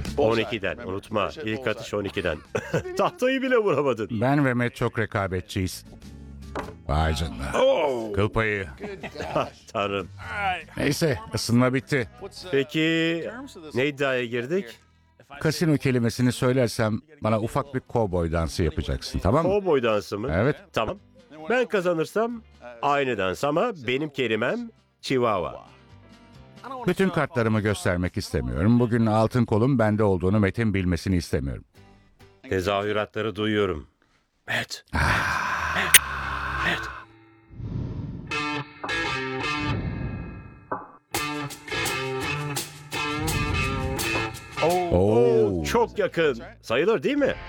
12'den unutma. İlk atış 12'den. Tahtayı bile vuramadın. Ben ve Matt çok rekabetçiyiz. Vay canına. Oh! Kıl payı. Tanrım. Neyse, ısınma bitti. Peki ne iddiaya girdik? Kasino kelimesini söylersem bana ufak bir kovboy dansı yapacaksın, tamam mı? Kovboy dansı mı? Evet. Tamam. Ben kazanırsam aynı dans ama benim kelimem Chihuahua. Bütün kartlarımı göstermek istemiyorum. Bugün altın kolum bende olduğunu Matt'in bilmesini istemiyorum. Tezahüratları duyuyorum. Evet. Evet. Oo. Çok yakın. Sayılır değil mi?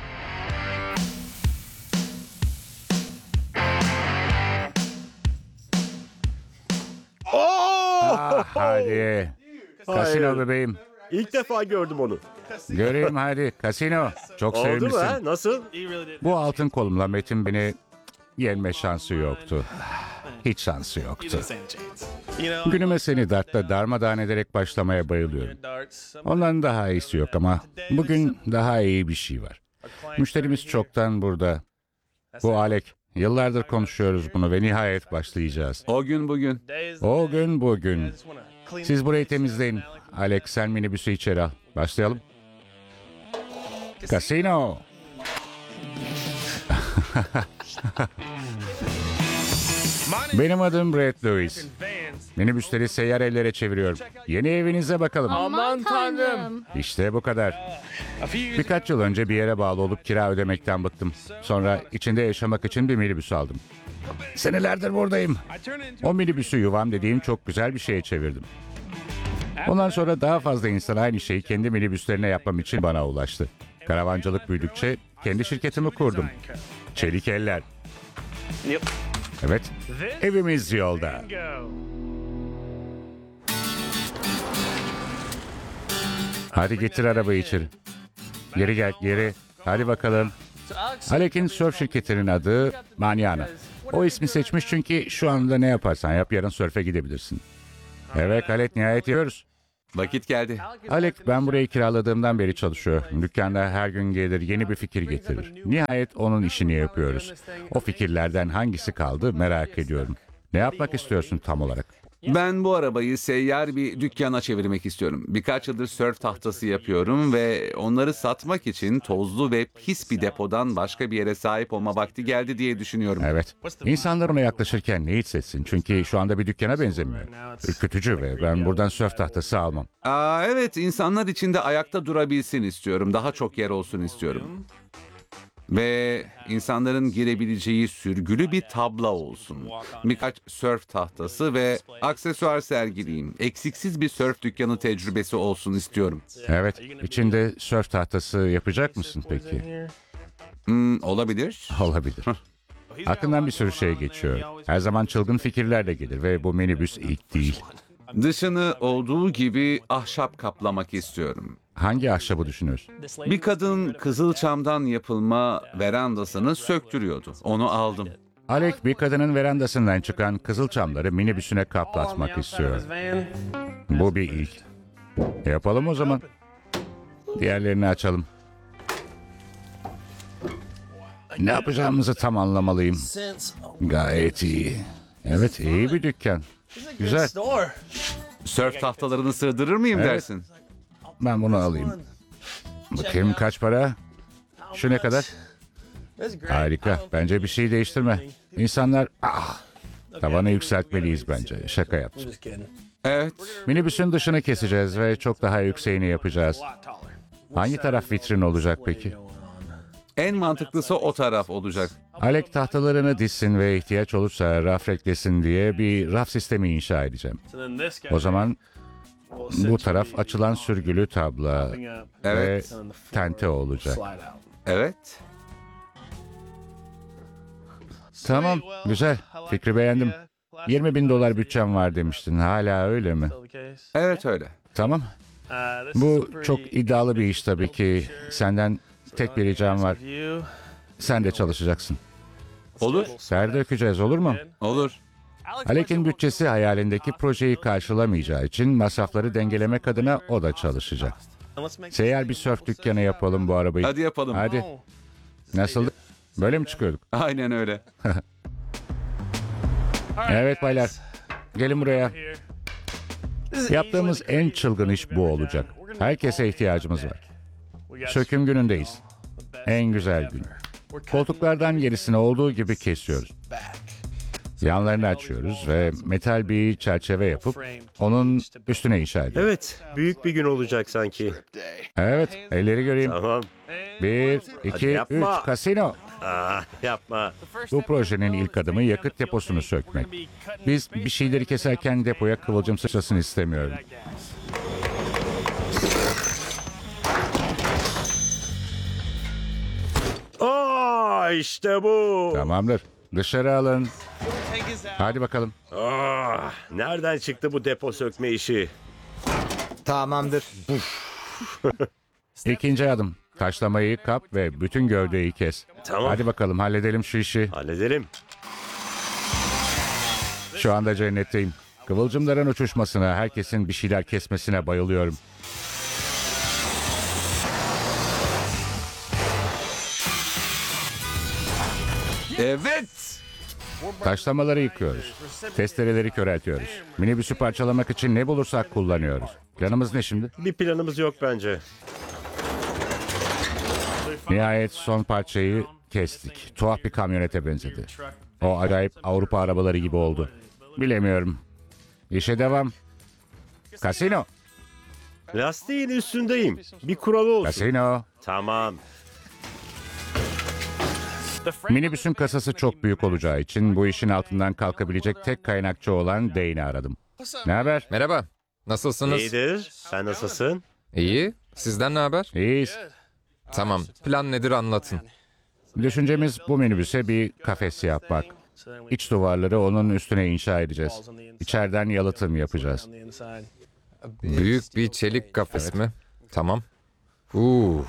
Hadi. Kasino bebeğim. İlk defa gördüm onu. Göreyim hadi. Kasino. Çok Oldu mu sevmişsin. ha? Nasıl? Bu altın kolumla Matt'in beni yenme şansı yoktu. Hiç şansı yoktu. Günüme seni dartla darmadağın ederek başlamaya bayılıyorum. Ondan daha iyisi yok ama bugün daha iyi bir şey var. Müşterimiz çoktan burada. Bu Alec. Yıllardır konuşuyoruz bunu ve nihayet başlayacağız. O gün bugün. O gün bugün. Siz burayı temizleyin. Alex sen minibüsü içeri al. Başlayalım. Casino. Benim adım Brett Lewis. Minibüsleri seyyar ellere çeviriyorum. Yeni evinize bakalım. Aman tanrım. İşte bu kadar. Birkaç yıl önce bir yere bağlı olup kira ödemekten bıktım. Sonra içinde yaşamak için bir minibüs aldım. Senelerdir buradayım. O minibüsü yuvam dediğim çok güzel bir şeye çevirdim. Ondan sonra daha fazla insan aynı şeyi kendi minibüslerine yapmam için bana ulaştı. Karavancılık büyüdükçe kendi şirketimi kurdum. Çelik Eller. Evet, evimiz yolda. Hadi getir arabayı içeri. Geri gel, geri. Hadi bakalım. Alec'in sörf şirketinin adı Manana. O ismi seçmiş çünkü şu anda ne yaparsan yap yarın sörfe gidebilirsin. Evet Alec, nihayet yiyoruz. Vakit geldi. Alec ben burayı kiraladığımdan beri çalışıyor. Dükkanda her gün gelir yeni bir fikir getirir. Nihayet onun işini yapıyoruz. O fikirlerden hangisi kaldı merak ediyorum. Ne yapmak istiyorsun tam olarak? Ben bu arabayı seyyar bir dükkana çevirmek istiyorum. Birkaç yıldır sörf tahtası yapıyorum ve onları satmak için tozlu ve pis bir depodan başka bir yere sahip olma vakti geldi diye düşünüyorum. Evet. İnsanlar ona yaklaşırken ne hissetsin? Çünkü şu anda bir dükkana benzemiyor. Ürkütücü ve ben buradan sörf tahtası almam. Evet, insanlar içinde ayakta durabilsin istiyorum. Daha çok yer olsun istiyorum. Ve insanların girebileceği sürgülü bir tabla olsun. Birkaç sörf tahtası ve aksesuar sergileyim. Eksiksiz bir sörf dükkanı tecrübesi olsun istiyorum. Evet. İçinde sörf tahtası yapacak mısın peki? Olabilir. Olabilir. Aklından bir sürü şey geçiyor. Her zaman çılgın fikirlerle gelir ve bu minibüs ilk değil. Dışını olduğu gibi ahşap kaplamak istiyorum. Hangi ahşabı düşünüyorsun? Bir kadın Kızılçam'dan yapılma verandasını söktürüyordu. Onu aldım. Alec bir kadının verandasından çıkan kızılçamları minibüsüne kaplatmak istiyor. Bu bir ilk. Yapalım o zaman. Diğerlerini açalım. Ne yapacağımızı tam anlamalıyım. Gayet iyi. Evet, iyi bir dükkan. Güzel. Sörf tahtalarını sığdırır mıyım Evet. dersin? Ben bunu alayım. Bakayım kaç para? Şu ne kadar? Harika. Bence bir şey değiştirme. İnsanlar... Tavanı yükseltmeliyiz bence. Şaka yaptım. Evet. Minibüsün dışını keseceğiz ve çok daha yükseğini yapacağız. Hangi taraf vitrin olacak peki? En mantıklısı o taraf olacak. Alec tahtalarını dizsin ve ihtiyaç olursa raf eklesin diye bir raf sistemi inşa edeceğim. O zaman bu taraf açılan sürgülü tabla ve Evet. tente olacak. Evet. Tamam, güzel. Fikri beğendim. 20 bin dolar bütçem var demiştin. Hala öyle mi? Evet öyle. Tamam. Bu çok iddialı bir iş tabii ki. Senden tek bir ricam var. Sen de çalışacaksın. Olur. Ter dökeceğiz, olur mu? Olur. Alec'in bütçesi hayalindeki projeyi karşılamayacağı için masrafları dengelemek adına o da çalışacak. Seyyar bir sörf dükkanı yapalım bu arabayı. Hadi yapalım. Hadi. Nasıl? Böyle mi çıkıyorduk? Aynen öyle. Evet baylar. Gelin buraya. Yaptığımız en çılgın iş bu olacak. Herkese ihtiyacımız var. Söküm günündeyiz. En güzel gün. Koltuklardan gerisini olduğu gibi kesiyoruz. Yanlarını açıyoruz ve metal bir çerçeve yapıp onun üstüne inşa ediyoruz. Evet, büyük bir gün olacak sanki. Evet, elleri göreyim. Tamam. 1, 2, yapma. 3, kasino. Yapma. Bu projenin ilk adımı yakıt deposunu sökmek. Biz bir şeyleri keserken depoya kıvılcım sıçrasın istemiyorum. İşte bu. Tamamdır. Dışarı alın. Hadi bakalım. Nereden çıktı bu depo sökme işi? Tamamdır. İkinci adım. Taşlamayı kap ve bütün gövdeyi kes. Tamam. Hadi bakalım halledelim şu işi. Hallederim. Şu anda cennetteyim. Kıvılcımların uçuşmasına, herkesin bir şeyler kesmesine bayılıyorum. Evet. Taşlamaları yıkıyoruz. Testereleri köreltiyoruz. Minibüsü parçalamak için ne bulursak kullanıyoruz. Planımız ne şimdi? Bir planımız yok bence. Nihayet son parçayı kestik. Tuhaf bir kamyonete benzedi. O acayip Avrupa arabaları gibi oldu. Bilemiyorum. İşe devam. Kasino. Lastiğin üstündeyim. Bir kuralı olsun. Kasino. Tamam. Minibüsün kasası çok büyük olacağı için bu işin altından kalkabilecek tek kaynakçı olan Dane'i aradım. Ne haber? Merhaba. Nasılsınız? İyidir. Sen nasılsın? İyi. Sizden ne haber? İyiyiz. Tamam. Plan nedir anlatın. Düşüncemiz bu minibüse bir kafes yapmak. İç duvarları onun üstüne inşa edeceğiz. İçeriden yalıtım yapacağız. Büyük bir çelik kafes mi? Tamam. Uuu.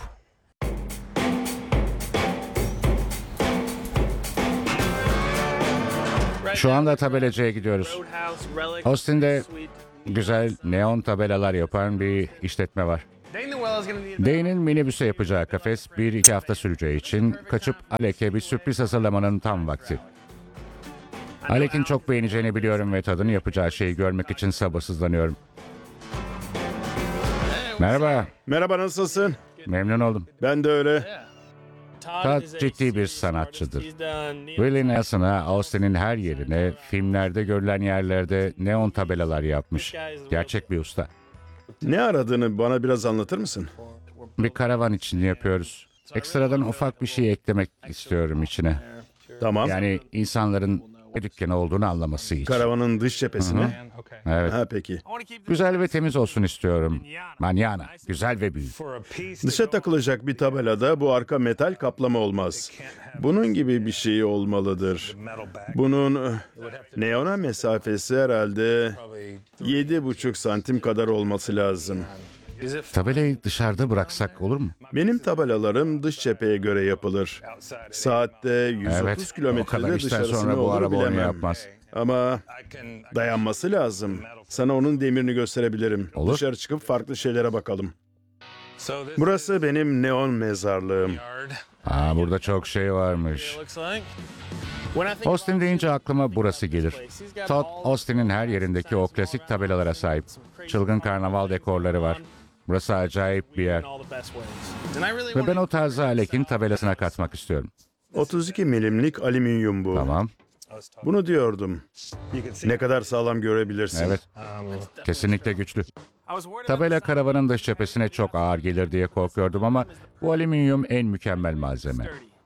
Şu anda tabelacıya gidiyoruz. Austin'de güzel neon tabelalar yapan bir işletme var. Dane'in minibüse yapacağı kafes 1-2 hafta süreceği için kaçıp Alek'e bir sürpriz hazırlamanın tam vakti. Alek'in çok beğeneceğini biliyorum ve tadını yapacağı şeyi görmek için sabırsızlanıyorum. Merhaba, Merhaba, nasılsın? memnun oldum. Ben de öyle. Todd ciddi bir sanatçıdır. Willie Nelson'a Austin'in her yerine, filmlerde görülen yerlerde neon tabelalar yapmış. Gerçek bir usta. Ne aradığını bana biraz anlatır mısın? Bir karavan için yapıyoruz. Ekstradan ufak bir şey eklemek istiyorum içine. Tamam. Yani insanların bir dükkanı olduğunu anlaması için. Karavanın dış cephesine. Evet. Ha peki. Güzel ve temiz olsun istiyorum. Manana. Güzel ve büyük. Dışa takılacak bir tabelada bu arka metal kaplama olmaz. Bunun gibi bir şey olmalıdır. Bunun neona mesafesi herhalde 7,5 santim kadar olması lazım. Tabelayı dışarıda bıraksak olur mu? Benim tabelalarım dış cepheye göre yapılır. Saatte 130 Evet. O kadar kilometrede işten dışarısı sonra ne bu olur araba onu bilemem. yapmaz. Ama dayanması lazım. Sana onun demirini gösterebilirim. Olur. Dışarı çıkıp farklı şeylere bakalım. Burası benim neon mezarlığım. Burada çok şey varmış. Austin deyince aklıma burası gelir. Todd, Austin'in her yerindeki o klasik tabelalara sahip. Çılgın karnaval dekorları var. Burası acayip bir yer. Ve ben o tarzı Alek'in tabelasına katmak istiyorum. 32 milimlik alüminyum bu. Tamam. Bunu diyordum. Ne kadar sağlam görebilirsin. Evet. Kesinlikle güçlü. Tabela karavanın dış cephesine çok ağır gelir diye korkuyordum ama bu alüminyum en mükemmel malzeme.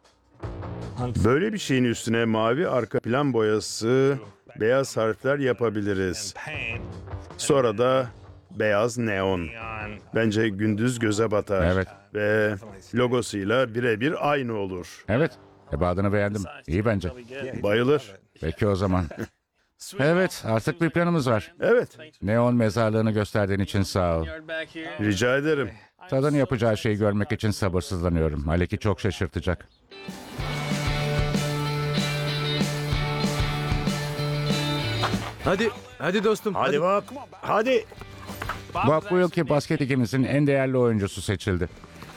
Böyle bir şeyin üstüne mavi arka plan boyası, beyaz harfler yapabiliriz. Sonra da beyaz neon. Bence gündüz göze batar. Evet. Ve logosuyla birebir aynı olur. Evet. Ebadını beğendim. İyi bence. Bayılır. Peki o zaman. Evet, artık bir planımız var. Evet, Neon mezarlığını gösterdiğin için sağ ol. rica ederim. Tadını yapacağı şeyi görmek için sabırsızlanıyorum. Alek'i çok şaşırtacak. Hadi dostum. Hadi bak. Hadi. Bob bu yılki basket ligimizin en değerli oyuncusu seçildi.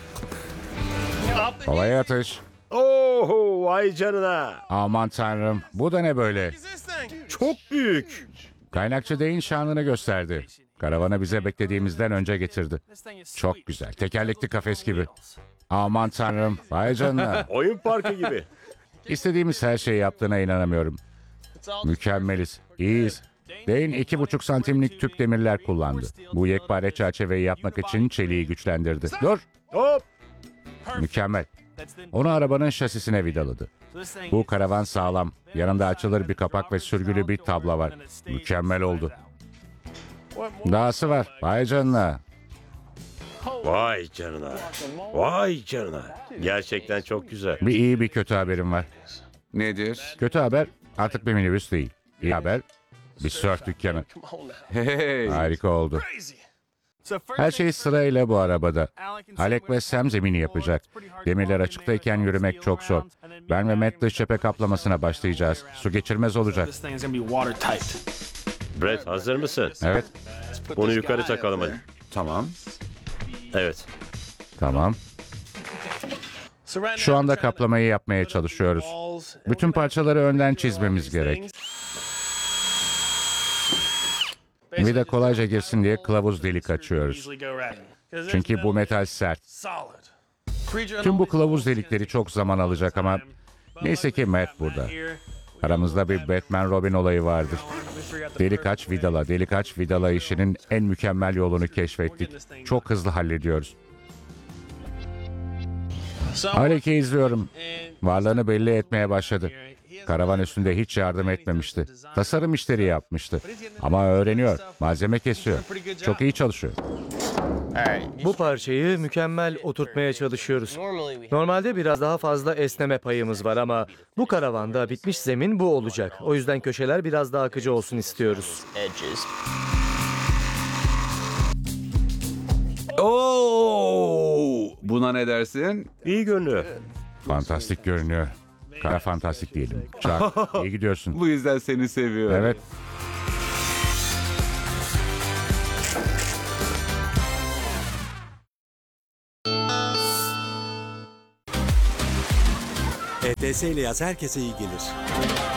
Havaya atış. Oho, vay canına. Aman tanrım, bu da ne böyle? Çok büyük. Kaynakçı Dane şanını gösterdi. Karavanı bize beklediğimizden önce getirdi. Çok güzel, tekerlekli kafes gibi. Aman tanrım, vay canına. Oyun parkı gibi. İstediğimiz her şeyi yaptığına inanamıyorum. Mükemmeliz, iyiyiz. Dane 2,5 santimlik tüp demirler kullandı. Bu yekpare çerçeveyi yapmak için çeliği güçlendirdi. Dur, Hop. mükemmel. Onu arabanın şasisine vidaladı. Bu karavan sağlam. Yanında açılır bir kapak ve sürgülü bir tabla var. Mükemmel oldu. Dahası var. Vay canına. Vay canına. Vay canına. Gerçekten çok güzel. Bir iyi bir kötü haberim var. Nedir? Kötü haber artık bir minibüs değil. İyi haber bir sörf dükkanı. Hey. Harika oldu. Her şey sırayla bu arabada. Alec ve Sam zemini yapacak. Demirler açıktayken yürümek çok zor. Ben ve Matt dış cephe kaplamasına başlayacağız. Su geçirmez olacak. Brett, hazır mısın? Evet, Onu yukarı takalım hadi. Tamam. Evet. tamam. Şu anda kaplamayı yapmaya çalışıyoruz. Bütün parçaları önden çizmemiz gerek. Vida kolayca girsin diye kılavuz delik açıyoruz. Çünkü bu metal sert. Tüm bu kılavuz delikleri çok zaman alacak ama neyse ki Matt burada. Aramızda bir Batman Robin olayı vardır. Delik aç vidala, delik aç vidala işinin en mükemmel yolunu keşfettik. Çok hızlı hallediyoruz. Alec'i izliyorum. Varlığını belli etmeye başladı. Karavan üstünde hiç yardım etmemişti. Tasarım işleri yapmıştı. Ama öğreniyor. Malzeme kesiyor. Çok iyi çalışıyor. Bu parçayı mükemmel oturtmaya çalışıyoruz. Normalde biraz daha fazla esneme payımız var ama bu karavanda bitmiş zemin bu olacak. O yüzden köşeler biraz daha akıcı olsun istiyoruz. Oo! Buna ne dersin? İyi görünüyor. Fantastik görünüyor. Kara fantastik diyelim. Çak, iyi gidiyorsun. Bu yüzden seni seviyorum. Evet. ETS ile yaz herkese iyi gelir.